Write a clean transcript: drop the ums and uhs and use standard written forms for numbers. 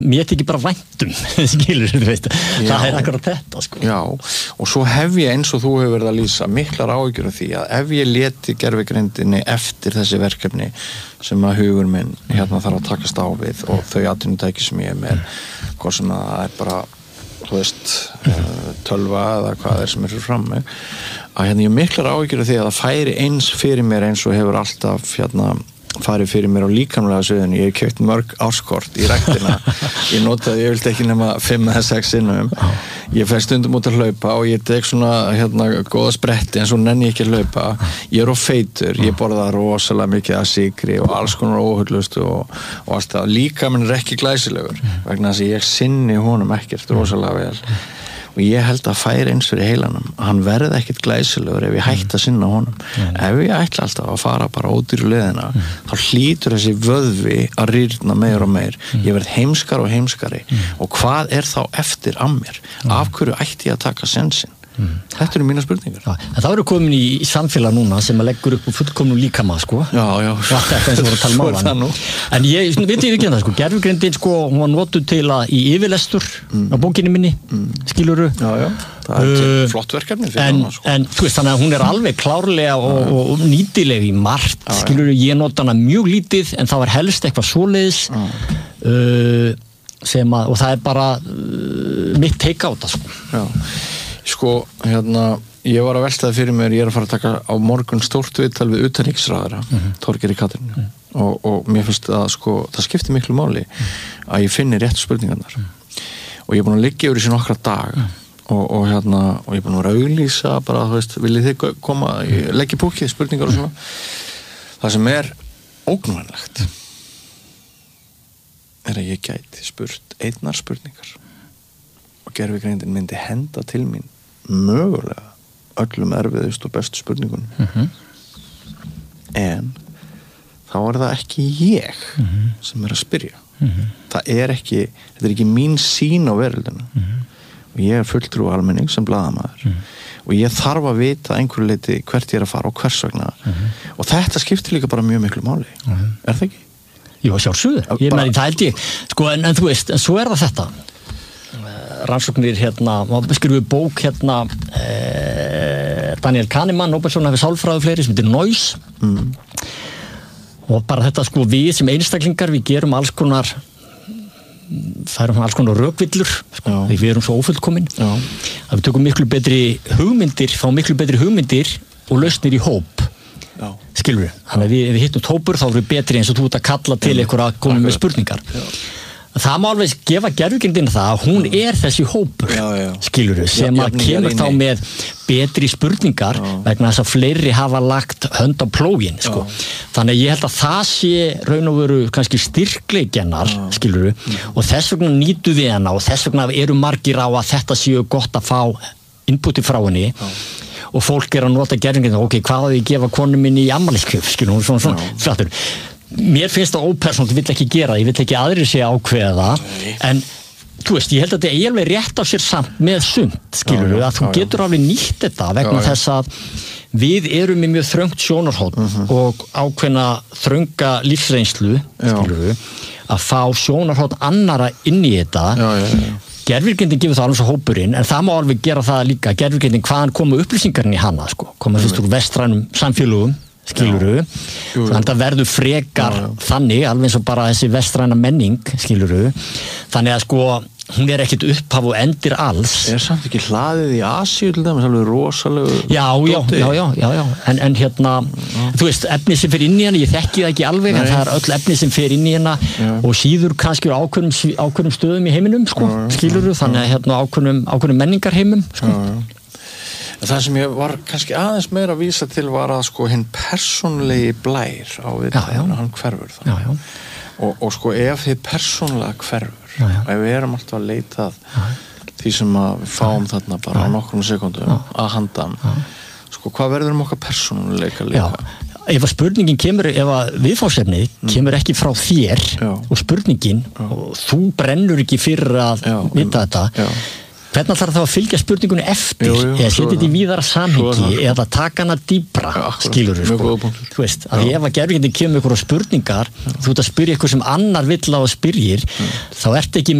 mér þykir bara væntum skilur, þú veist, það akkurat þetta sko. Já, og svo hef ég eins og þú hefur verið að lýsa miklar áhyggjur af því að ef ég leti gervigreindinni eftir þessi verkefni sem að hugur minn þarf að takast á við og þau atvinnutæki sem ég með hvað sem það bara þú veist, tölva eða hvað sem fyrir frammi að ég miklar áhyggjur af því að það færi eins fyrir mér eins og hefur alltaf farið fyrir mér á líkamlega sviðinu. Ég hef keypt mörg árskort í ræktina. Ég notaði, ég vildi ekki nema 5 eða 6 sinnum. Ég fer stundum út að hlaupa og ég tek svona góða spretti en svo nenni ég ekki að hlaupa. Ég of feitur, ég borða rosalega mikið af sykri og alls konar óhullust og allt það. Líkaminn ekki glæsilegur vegna þess að ég sinni honum ekkert rosalega vel. Og ég held að færi eins fyrir heilanum að hann verði ekkert glæsilegur ef ég hætti að sinna honum. Ef ég ætla alltaf að fara bara ódýru leiðina þá hlýtur þessi vöðvi að rýrna meir og meir. Ég verð heimskar og heimskari og hvað er þá eftir að mér? Af hverju ætti ég að taka sensinn? Þetta eru mínar spurningar. En það eru komin í samfélag núna sem að leggur upp og fullkomnum líkama sko. Já. Þetta eins og voru að tala málan. En ég veit ég ekki það sko, gervigreindin sko, hún var notuð til að í yfirlestur á bókinni minni, skilurðu. Já. Það er flott verkefni fyrir hana sko. En þú veist þannig að hún er alveg klárlega og nýtileg í margt, skilurðu, ég nota hana mjög lítið en það var helst eitthvað svoleiðis sem að, og það er bara mitt take á þetta sko. Já. Sko, ég var að veltaði fyrir mér, ég að fara að taka á morgun stórt viðtal við utanríkisráðherra, Þorgeiri Katrínu og mér finnst að sko, það skiptir miklu máli að ég finni réttu spurningarnar og ég er búin að liggja yfir í nokkra daga og ég er búin að vera að auglýsa bara, þú veist, viljið þið koma leggja í bókið, spurningar og svona það sem er ógnvænlegt er að ég gæti spurt einnar spurningar og gervigreindin myndi henda til mín mögulega öllum erfiðust og bestu spurningunum en þá er það ekki ég sem er að spyrja það er ekki, þetta er ekki mín sýn á veröldina og ég er fulltrú almenning sem blaðamaður og ég þarf að vita einhverju leyti hvert ég er að fara og hvers vegna og þetta skiptir líka bara mjög miklu máli er það ekki? Jú, sjálfsögðu, ég meina það held ég sko, en þú veist, en svo er það þetta rannsóknir maður skrifuð bók Daniel Kahneman, Nobelsson hefur sálfræði fleiri sem heitir Noise og bara þetta sko við sem einstaklingar við gerum alls konar færum alls konar rökvillur sko, því við erum svo ófullkomin að við tökum miklu betri hugmyndir fá miklu betri hugmyndir og lausnir í hóp skilur við, þannig að við hittum hópur þá erum við betri eins og þú ert að kalla til ykkur að koma með spurningar það má alveg gefa gervigreindin það að hún er þessi hópur skilurðu, sem að kemur þá með betri spurningar vegna þess að fleiri hafa lagt hönd á plógin sko. Þannig að ég held að það sé raun og veru kannski styrkleikjennar skilurðu, og þess vegna nýtu við hana og þess vegna eru margir á að þetta séu gott að fá inputi frá henni og fólk er að nota gervigreindin, ok, hvað á ég gefa konu minni í afmæliskjöf, skilurðu, svona flattur. Mér finnst það ópersónlegt, ég vill ekki gera ég vill ekki aðrir sé ákveða en þú veist, ég held að þetta er alveg rétt á sér samt með sumt, skilur að þú getur alveg nýtt þetta vegna þess að við erum með mjög þröngt sjónarhorn og ákveðna þrönga lífsreynslu, skilur að fá sjónarhorn annara inn í þetta gervigreindin gefur það alveg svo hópurinn en það má alveg gera það líka, gervigreindin hvaðan koma upplýsingarinn í hana, sko, koma fyrst úr vestrænum samfélögum skiluru, þannig að það verður frekar þannig, alveg eins og bara þessi vestræna menning, skiluru þannig að sko, hún er ekkit upphaf og endir alls. Er samt ekki hlaðið í Asíu til dæmis, alveg rosalegu Já, en þú veist, efni sem fer inn í hana, ég þekki það ekki alveg, en það er öll efni sem fer inn í hana og síður kannski á ákveðnum stöðum í heiminum, sko, skiluru þannig að ákveðnum menningarheimum, sko Það sem ég var kannski aðeins meira að vísa til var að sko hinn persónulegi blær á viðtalinu, hann hverfur það. Og sko ef þið persónulega hverfur, ef við erum alltaf að leita því sem að við fáum þarna bara á nokkrum sekúndum að handan, sko hvað verður okkar persónuleika líka? Ef að spurningin kemur, ef að viðfangsefnið kemur ekki frá þér og spurningin og þú brennur ekki fyrir að vita þetta hvernig ætlar það að fylgja spurningunni eftir eða setja þetta í víðara samhengi eða taka hana dýpra, skilurðu sko. Þú veist, að ef að gervigreindin kemur ykkur á spurningar, þú ert að spyrja ykkur sem annar vill á að spyrjir, þá ertu ekki